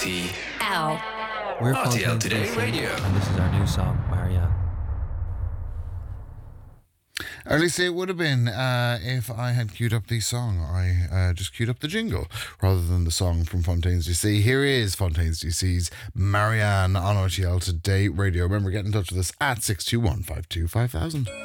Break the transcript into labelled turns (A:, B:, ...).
A: RTL.
B: We're
A: RTL
B: Fontaines
A: Today
B: DC,
A: Radio.
B: and this is our new song, Marianne.
C: Or at least it would have been if I had queued up the song. I just queued up the jingle rather than the song from Fontaines DC. Here is Fontaines DC's Marianne on RTL Today Radio. Remember, get in touch with us at 621 525 5000.